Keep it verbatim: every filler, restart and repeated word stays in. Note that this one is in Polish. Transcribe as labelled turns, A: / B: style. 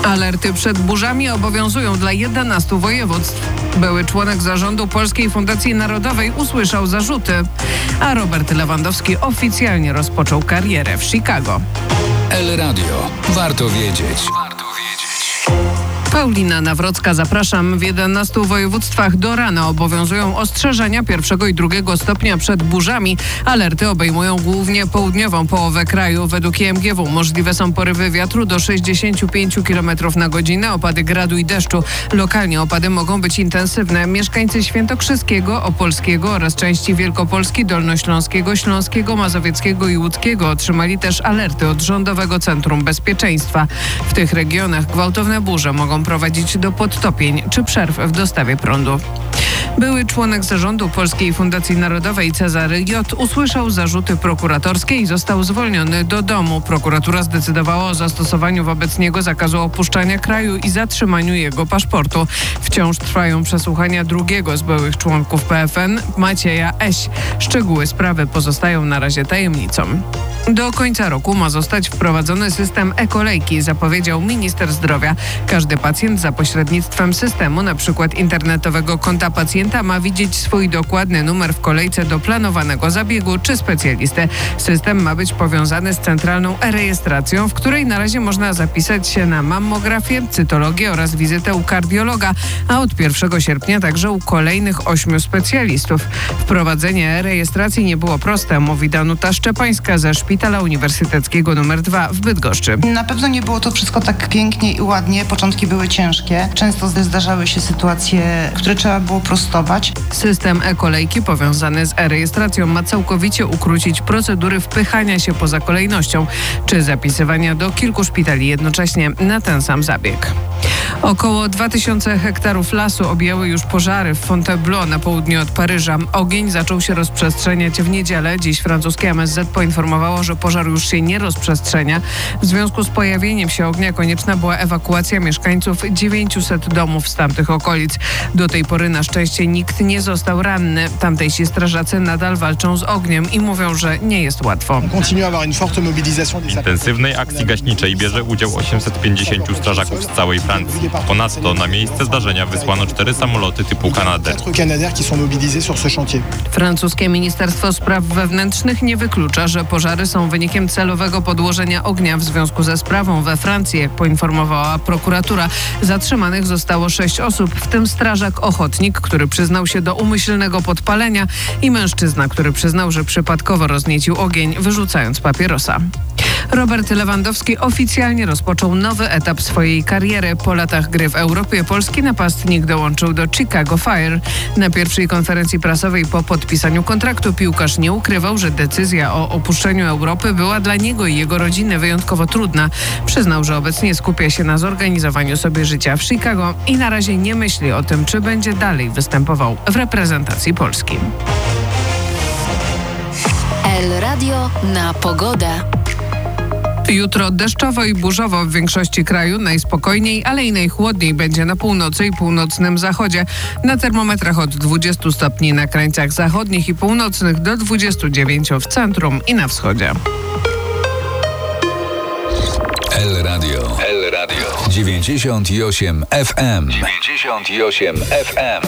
A: Alerty przed burzami obowiązują dla jedenastu województw. Były członek zarządu Polskiej Fundacji Narodowej usłyszał zarzuty, a Robert Lewandowski oficjalnie rozpoczął karierę w Chicago.
B: El Radio. Warto wiedzieć.
A: Paulina Nawrocka, zapraszam. W jedenastu województwach do rana obowiązują ostrzeżenia pierwszego i drugiego stopnia przed burzami. Alerty obejmują głównie południową połowę kraju. Według I M G W możliwe są porywy wiatru do sześćdziesiąt pięć kilometrów na godzinę, opady gradu i deszczu. Lokalnie opady mogą być intensywne. Mieszkańcy Świętokrzyskiego, Opolskiego oraz części Wielkopolski, Dolnośląskiego, Śląskiego, Mazowieckiego i Łódzkiego otrzymali też alerty od Rządowego Centrum Bezpieczeństwa. W tych regionach gwałtowne burze mogą prowadzić do podtopień czy przerw w dostawie prądu. Były członek zarządu Polskiej Fundacji Narodowej Cezary J. usłyszał zarzuty prokuratorskie i został zwolniony do domu. Prokuratura zdecydowała o zastosowaniu wobec niego zakazu opuszczania kraju i zatrzymaniu jego paszportu. Wciąż trwają przesłuchania drugiego z byłych członków P F N, Macieja Eś. Szczegóły sprawy pozostają na razie tajemnicą. Do końca roku ma zostać wprowadzony system e-kolejki, zapowiedział minister zdrowia. Każdy pacjent za pośrednictwem systemu, na przykład internetowego konta pacjenta, ma widzieć swój dokładny numer w kolejce do planowanego zabiegu czy specjalisty. System ma być powiązany z centralną e-rejestracją, w której na razie można zapisać się na mammografię, cytologię oraz wizytę u kardiologa, a od pierwszego sierpnia także u kolejnych ośmiu specjalistów. Wprowadzenie e-rejestracji nie było proste, mówi Danuta Szczepańska ze Szpitala Uniwersyteckiego numer dwa w Bydgoszczy.
C: Na pewno nie było to wszystko tak pięknie i ładnie. Początki były ciężkie. Często zdarzały się sytuacje, które trzeba było prostować.
A: System e-kolejki powiązany z e-rejestracją ma całkowicie ukrócić procedury wpychania się poza kolejnością czy zapisywania do kilku szpitali jednocześnie na ten sam zabieg. Około dwa tysiące hektarów lasu objęły już pożary w Fontainebleau na południe od Paryża. Ogień zaczął się rozprzestrzeniać w niedzielę. Dziś francuskie M S Z poinformowało, że pożar już się nie rozprzestrzenia. W związku z pojawieniem się ognia konieczna była ewakuacja mieszkańców dziewięciuset domów z tamtych okolic. Do tej pory na szczęście nikt nie został ranny. Tamtejsi strażacy nadal walczą z ogniem i mówią, że nie jest łatwo.
D: W intensywnej akcji gaśniczej bierze udział osiemset pięćdziesięciu strażaków z całej Francji. Ponadto na miejsce zdarzenia wysłano cztery samoloty typu Canadair.
A: Francuskie Ministerstwo Spraw Wewnętrznych nie wyklucza, że pożary są wynikiem celowego podłożenia ognia w związku ze sprawą we Francji, jak poinformowała prokuratura. Zatrzymanych zostało sześć osób, w tym strażak ochotnik, który przyznał się do umyślnego podpalenia, i mężczyzna, który przyznał, że przypadkowo rozniecił ogień, wyrzucając papierosa. Robert Lewandowski oficjalnie rozpoczął nowy etap swojej kariery. Po latach gry w Europie polski napastnik dołączył do Chicago Fire. Na pierwszej konferencji prasowej po podpisaniu kontraktu piłkarz nie ukrywał, że decyzja o opuszczeniu Europy była dla niego i jego rodziny wyjątkowo trudna. Przyznał, że obecnie skupia się na zorganizowaniu sobie życia w Chicago i na razie nie myśli o tym, czy będzie dalej występował w reprezentacji Polski.
E: El Radio na pogodę.
A: Jutro deszczowo i burzowo w większości kraju, najspokojniej, ale i najchłodniej będzie na północy i północnym zachodzie. Na termometrach od dwudziestu stopni na krańcach zachodnich i północnych do dwudziestu dziewięciu w centrum i na wschodzie.
B: El Radio. El Radio. dziewięćdziesiąt osiem F M. dziewięćdziesiąt osiem F M.